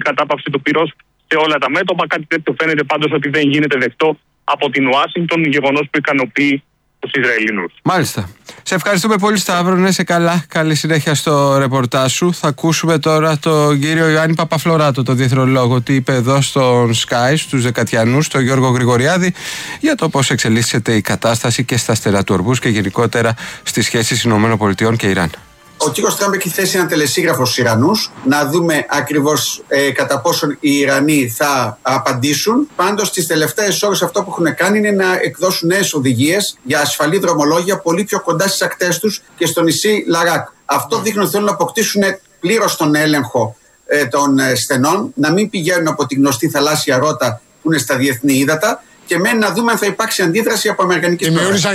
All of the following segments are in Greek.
κατάπαυση του πυρός σε όλα τα μέτωπα. Κάτι τέτοιο φαίνεται πάντως ότι δεν γίνεται δεκτό από την Ουάσιγκτον, γεγονός που ικανοποιεί τους Ισραηλινούς. Μάλιστα. Σε ευχαριστούμε πολύ, Σταύρο. Να είσαι καλά. Καλή συνέχεια στο ρεπορτάζ σου. Θα ακούσουμε τώρα τον κύριο Ιωάννη Παπαφλωράτο, τον διεθρολόγο, τι είπε εδώ στον Sky, στους Δεκατιανούς, τον Γιώργο Γρηγοριάδη, για το πώς εξελίσσεται η κατάσταση και στα αστέρα του Ορμούζ και γενικότερα στις σχέσεις ΗΠΑ και Ιράν. Ο κύριος Τραμπ έχει θέσει ένα τελεσίγραφο στους Ιρανούς, να δούμε ακριβώς κατά πόσον οι Ιρανοί θα απαντήσουν. Πάντως, τις τελευταίες ώρες αυτό που έχουν κάνει είναι να εκδώσουν νέες οδηγίες για ασφαλή δρομολόγια πολύ πιο κοντά στις ακτές τους και στο νησί Λαράκ. Αυτό δείχνει ότι θέλουν να αποκτήσουν πλήρως τον έλεγχο των στενών, να μην πηγαίνουν από τη γνωστή θαλάσσια ρότα που είναι στα διεθνή ύδατα και μένει να δούμε αν θα υπάρξει αντίδραση από αμερικανικής πλευράς.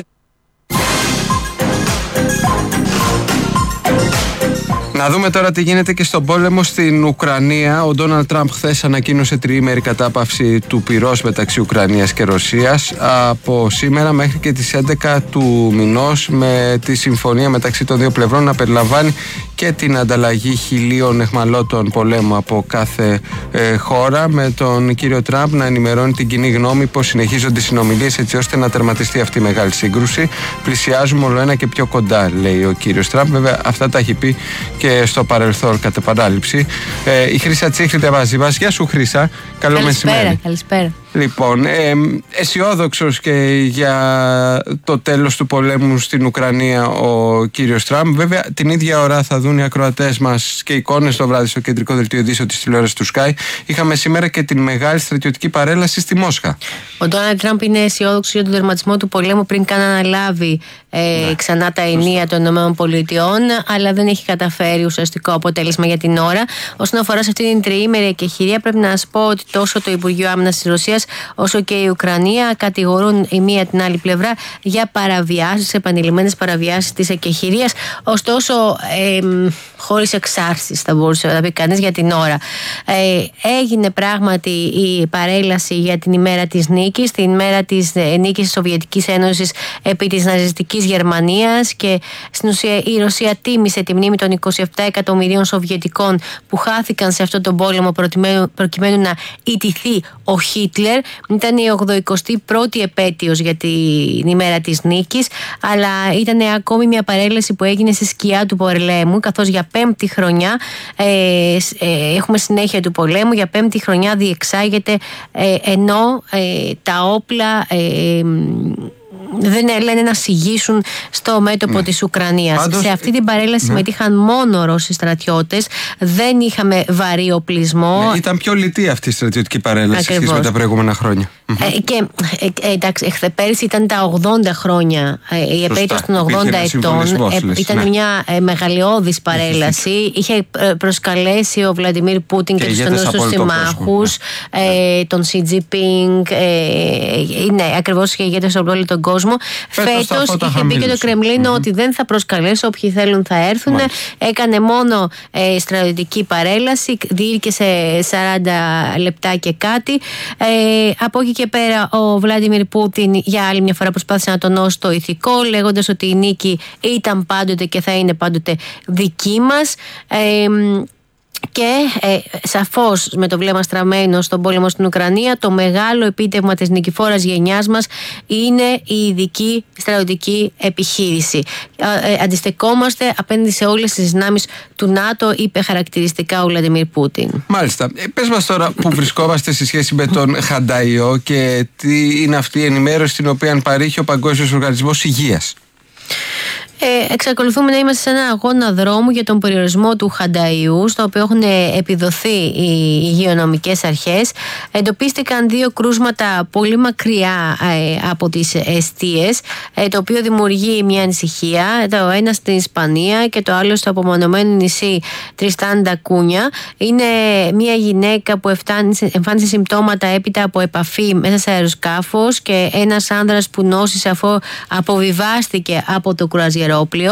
Να δούμε τώρα τι γίνεται και στον πόλεμο στην Ουκρανία. Ο Ντόναλντ Τραμπ χθες ανακοίνωσε τριήμερη κατάπαυση του πυρός μεταξύ Ουκρανίας και Ρωσίας από σήμερα μέχρι και τις 11 του μηνός, με τη συμφωνία μεταξύ των δύο πλευρών να περιλαμβάνει και την ανταλλαγή 1.000 αιχμαλώτων πολέμου από κάθε χώρα, με τον κύριο Τραμπ να ενημερώνει την κοινή γνώμη πως συνεχίζονται οι συνομιλίες έτσι ώστε να τερματιστεί αυτή η μεγάλη σύγκρουση. Πλησιάζουμε όλο ένα και πιο κοντά, λέει ο κύριος Τραμπ. Βέβαια, αυτά τα έχει πει και στο παρελθόν κατ' επανάληψη. Η Χρύσα Τσίχλη διαβάζει. Γεια σου, Χρύσα. Καλό μεσημέρι. Καλησπέρα. Λοιπόν, αισιόδοξος και για το τέλος του πολέμου στην Ουκρανία ο κύριος Τραμπ. Βέβαια, την ίδια ώρα θα δουν οι ακροατές μας και εικόνες το βράδυ στο κεντρικό δελτίο ειδήσεων της τηλεόρασης του Sky. Είχαμε σήμερα και την μεγάλη στρατιωτική παρέλαση στη Μόσχα. Ο Ντόναλντ Τραμπ είναι αισιόδοξος για τον τερματισμό του πολέμου πριν καν αναλάβει ξανά τα ενία των ΗΠΑ, αλλά δεν έχει καταφέρει ουσιαστικό αποτέλεσμα για την ώρα. Όσον αφορά σε αυτή την τριήμερη εκεχηρία, πρέπει να σας πω ότι τόσο το Υπουργείο Άμυνας της Ρωσίας όσο και η Ουκρανία κατηγορούν η μία την άλλη πλευρά για παραβιάσεις, επανειλημμένες παραβιάσεις της εκεχηρίας. Ωστόσο, χωρίς εξάρσεις θα μπορούσε να πει κανείς για την ώρα. Έγινε πράγματι η παρέλαση για την ημέρα της νίκης, την ημέρα της νίκης της Σοβιετικής Ένωσης επί της ναζιστικής Γερμανίας, και στην ουσία η Ρωσία τίμησε τη μνήμη των 27 εκατομμυρίων Σοβιετικών που χάθηκαν σε αυτόν τον πόλεμο προκειμένου να ιτηθεί ο Χίτλερ. Ήταν η 81η επέτειος για την ημέρα της νίκης, αλλά ήταν ακόμη μια παρέλαση που έγινε στη σκιά του πολέμου, καθώς για 5η χρονιά έχουμε συνέχεια του πολέμου, για 5η χρονιά διεξάγεται, ενώ τα όπλα δεν λένε να συγγύσουν στο μέτωπο της Ουκρανίας. Πάντως, σε αυτή την παρέλαση συμμετείχαν μόνο Ρώσοι στρατιώτες, δεν είχαμε βαρύ οπλισμό. Ήταν πιο λιτή αυτή η στρατιωτική παρέλαση σχέση με τα προηγούμενα χρόνια. Και εντάξει, πέρυσι ήταν τα 80 χρόνια, η επέτειος των 80 ετών. Ήταν μια μεγαλειώδης παρέλαση. Είχε προσκαλέσει ο Βλαντιμίρ Πούτιν και τους στενούς του συμμάχους, τον Σι Τζινπίνγκ, είναι ακριβώς και ηγέτες από όλο τον κόσμο. Φέτος είχε πει και το Κρεμλίνο ότι δεν θα προσκαλέσει, όποιοι θέλουν θα έρθουν. Έκανε μόνο στρατιωτική παρέλαση, διήρκεσε 40 λεπτά και κάτι. Από εκεί και πέρα ο Βλάντιμιρ Πούτιν για άλλη μια φορά προσπάθησε να τονώσει το ηθικό, λέγοντας ότι η νίκη ήταν πάντοτε και θα είναι πάντοτε δική μας. Και σαφώς με το βλέμμα στραμμένο στον πόλεμο στην Ουκρανία, το μεγάλο επίτευγμα της νικηφόρας γενιάς μας είναι η ειδική στρατιωτική επιχείρηση. Αντιστεκόμαστε απέναντι σε όλες τις δυνάμεις του ΝΑΤΟ, είπε χαρακτηριστικά ο Βλαντιμίρ Πούτιν. Μάλιστα. Πες μας τώρα που βρισκόμαστε σε σχέση με τον Χανταϊό και τι είναι αυτή η ενημέρωση την οποία παρήχε ο Παγκόσμιος Οργανισμός Υγείας. Εξακολουθούμε να είμαστε σε έναν αγώνα δρόμου για τον περιορισμό του Χανταϊού, στο οποίο έχουν επιδοθεί οι υγειονομικές αρχές. Εντοπίστηκαν 2 κρούσματα πολύ μακριά από τις εστίες, το οποίο δημιουργεί μια ανησυχία. Το ένα στην Ισπανία και το άλλο στο απομονωμένο νησί Τριστάν ντα Κούνια. Είναι μια γυναίκα που εμφάνισε συμπτώματα έπειτα από επαφή μέσα σε αεροσκάφος και ένας άνδρας που νόσησε αφού αποβιβάστηκε από το κρουαζιερόπλαιο.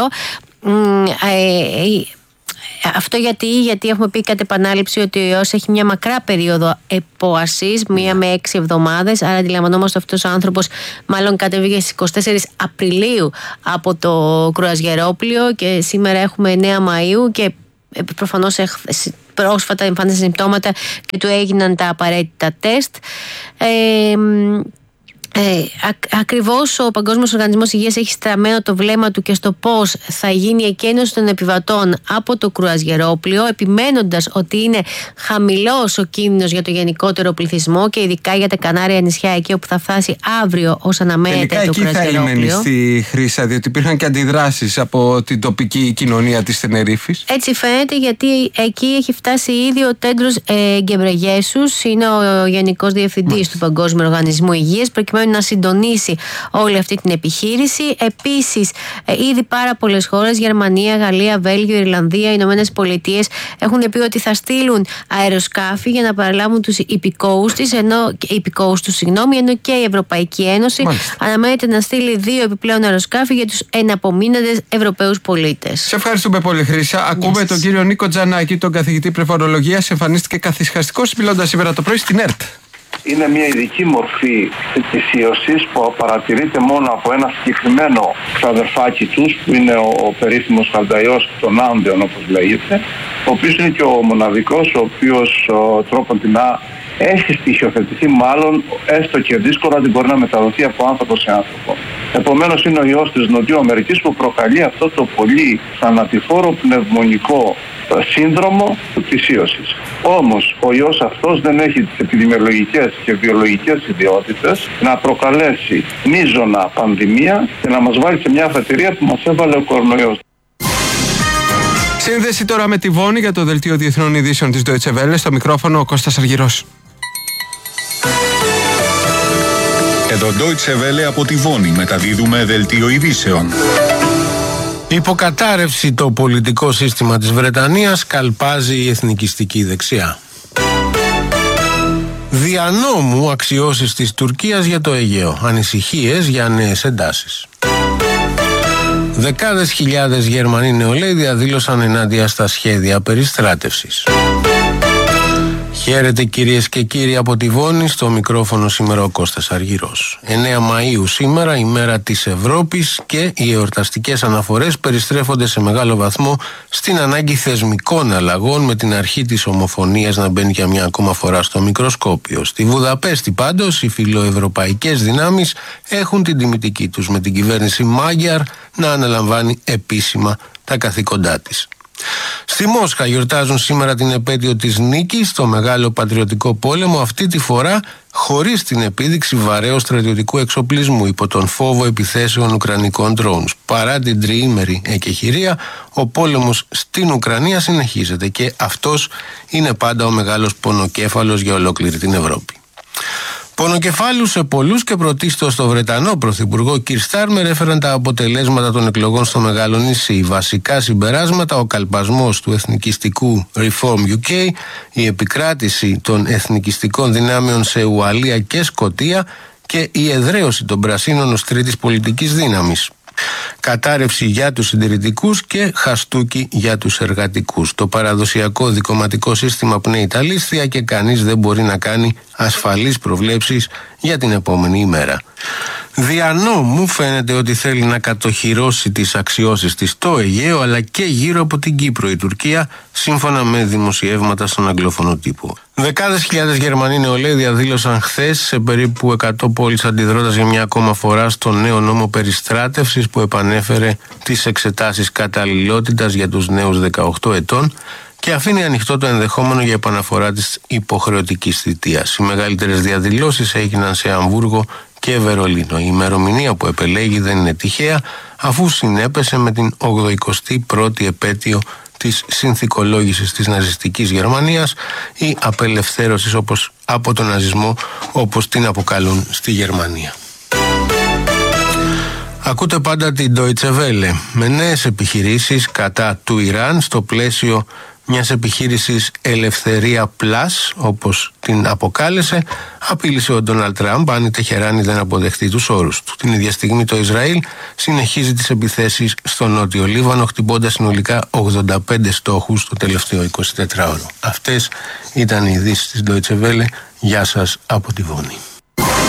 Αυτό γιατί έχουμε πει κατ' επανάληψη ότι ο ιός έχει μια μακρά περίοδο επόασης, 1 με 6 εβδομάδες, άρα αντιλαμβανόμαστε αυτός ο άνθρωπος μάλλον κατέβηκε στις 24 Απριλίου από το κρουαζιερόπλαιο και σήμερα έχουμε 9 Μαΐου και προφανώς πρόσφατα εμφάνισε συμπτώματα και του έγιναν τα απαραίτητα τεστ. Ακριβώς ο Παγκόσμιος Οργανισμός Υγείας έχει στραμμένο το βλέμμα του και στο πώς θα γίνει η εκένωση των επιβατών από το κρουαζιερόπλοιο, επιμένοντας ότι είναι χαμηλός ο κίνδυνος για το γενικότερο πληθυσμό και ειδικά για τα Κανάρια νησιά, εκεί όπου θα φτάσει αύριο ως αναμένεται το κρουαζιερόπλοιο. Τελικά εκεί θα λιμένει στη Χρύσα, διότι υπήρχαν και αντιδράσεις από την τοπική κοινωνία της Τενερίφης. Έτσι φαίνεται, γιατί εκεί έχει φτάσει ήδη ο Τέντρος Γκεμπρεγιέσους, είναι ο Γενικός Διευθυντής του Παγκόσμιου Οργανισμού Υγείας, προκειμένου να συντονίσει όλη αυτή την επιχείρηση. Επίσης, ήδη πάρα πολλές χώρες, Γερμανία, Γαλλία, Βέλγιο, Ιρλανδία, Ηνωμένες Πολιτείες, έχουν πει ότι θα στείλουν αεροσκάφη για να παραλάβουν τους υπηκόους τους, ενώ και η Ευρωπαϊκή Ένωση αναμένεται να στείλει 2 επιπλέον αεροσκάφη για τους εναπομείναντες Ευρωπαίους πολίτες. Σε ευχαριστούμε πολύ, Χρύσα. Ακούμε τον κύριο Νίκο Τζανάκη, τον καθηγητή πληροφορολογίας. Εμφανίστηκε καθισχαστικός μιλώντας σήμερα το πρωί στην ΕΡΤ. Είναι μια ειδική μορφή της ίωσης που παρατηρείται μόνο από ένα συγκεκριμένο ξαδερφάκι τους, που είναι ο περίφημος Χαλνταϊός των Άνδεων, όπως λέγεται, ο οποίος είναι και ο μοναδικός, ο οποίος τρόποντινά έχει στοιχειοθετηθεί, μάλλον έστω και δύσκολα, ότι μπορεί να μεταδοθεί από άνθρωπο σε άνθρωπο. Επομένως, είναι ο ιός της Νοτιού Αμερικής που προκαλεί αυτό το πολύ θανατηφόρο πνευμονικό σύνδρομο της ίωσης. Όμως, ο ιός αυτός δεν έχει τις επιδημιολογικές και βιολογικές ιδιότητες να προκαλέσει μείζωνα πανδημία και να μας βάλει σε μια αφετηρία που μας έβαλε ο κορονοϊός. Σύνδεση τώρα με τη Βόνη για το Δελτίο Διεθνών Ειδήσεων της Deutsche Welle. Στο μικρόφωνο ο Κώστας Αργυρός. Εδώ Deutsche Welle από τη Βόνη μεταδίδουμε Δελτίο Ειδήσεων. Υποκατάρρευση το πολιτικό σύστημα της Βρετανίας, καλπάζει η εθνικιστική δεξιά. Δια νόμου αξιώσεις της Τουρκίας για το Αιγαίο, ανησυχίες για νέες εντάσεις. Δεκάδες χιλιάδες Γερμανοί νεολαίοι διαδήλωσαν ενάντια στα σχέδια περιστράτευσης. Χαίρετε κυρίες και κύριοι από τη Βόνη, στο μικρόφωνο σήμερα ο Κώστας Αργυρός. 9 Μαΐου σήμερα, ημέρα της Ευρώπης, και οι εορταστικές αναφορές περιστρέφονται σε μεγάλο βαθμό στην ανάγκη θεσμικών αλλαγών, με την αρχή της ομοφωνίας να μπαίνει για μια ακόμα φορά στο μικροσκόπιο. Στη Βουδαπέστη πάντως οι φιλοευρωπαϊκές δυνάμεις έχουν την τιμητική τους, με την κυβέρνηση Μάγιαρ να αναλαμβάνει επίσημα τα καθήκοντά της. Στη Μόσχα γιορτάζουν σήμερα την επέτειο της νίκης στο Μεγάλο Πατριωτικό Πόλεμο, αυτή τη φορά χωρίς την επίδειξη βαρέως στρατιωτικού εξοπλισμού, υπό τον φόβο επιθέσεων ουκρανικών drones. Παρά την τριήμερη εκεχηρία, ο πόλεμος στην Ουκρανία συνεχίζεται και αυτός είναι πάντα ο μεγάλος πονοκέφαλος για ολόκληρη την Ευρώπη. Πονοκεφάλου σε πολλούς και πρωτίστως στο Βρετανό Πρωθυπουργό Κιρ Στάρμερ έφεραν τα αποτελέσματα των εκλογών στο Μεγάλο Νησί. Βασικά συμπεράσματα: ο καλπασμός του εθνικιστικού Reform UK, η επικράτηση των εθνικιστικών δυνάμεων σε Ουαλία και Σκωτία και η εδραίωση των πρασίνων ως τρίτης πολιτικής δύναμης. Κατάρρευση για τους συντηρητικούς και χαστούκι για τους εργατικούς. Το παραδοσιακό δικομματικό σύστημα πνέει τα λίσθια και κανείς δεν μπορεί να κάνει ασφαλείς προβλέψεις για την επόμενη ημέρα. Δια νόμου φαίνεται ότι θέλει να κατοχυρώσει τις αξιώσεις της στο Αιγαίο, αλλά και γύρω από την Κύπρο η Τουρκία, σύμφωνα με δημοσιεύματα στον αγγλόφωνο τύπο. Δεκάδες χιλιάδες Γερμανοί νεολαίοι διαδήλωσαν χθες σε περίπου 100 πόλεις, αντιδρώντας για μια ακόμα φορά στον νέο νόμο περιστράτευσης που επανέφερε τις εξετάσεις καταλληλότητας για τους νέους 18 ετών και αφήνει ανοιχτό το ενδεχόμενο για επαναφορά της υποχρεωτικής θητείας. Οι μεγαλύτερες διαδηλώσεις έγιναν σε Αμβούργο και Βερολίνο. Η ημερομηνία που επελέγει δεν είναι τυχαία, αφού συνέπεσε με την 81η επέτειο της συνθηκολόγησης της ναζιστικής Γερμανίας ή απελευθέρωσης από τον ναζισμό, όπως την αποκαλούν στη Γερμανία. Ακούτε πάντα την Deutsche Welle. Με νέες επιχειρήσεις κατά του Ιράν στο πλαίσιο μιας επιχείρησης Ελευθερία Plus, όπως την αποκάλεσε, απείλησε ο Ντόναλντ Τραμπ αν η Τεχεράνη δεν αποδεχτεί τους όρους του. Την ίδια στιγμή το Ισραήλ συνεχίζει τις επιθέσεις στο Νότιο Λίβανο, χτυπώντας συνολικά 85 στόχους το τελευταίο 24ωρο. Αυτές ήταν οι ειδήσεις της Deutsche Welle. Γεια σας από τη Βόνη.